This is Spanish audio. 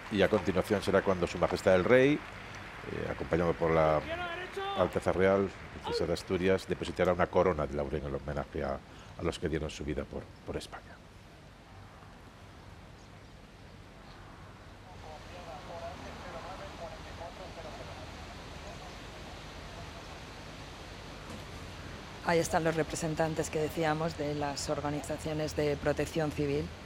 y a continuación será cuando Su Majestad el Rey, acompañado por la Alteza Real, Princesa de Asturias, depositará una corona de laurel en homenaje a los que dieron su vida por España. Ahí están los representantes que decíamos de las organizaciones de protección civil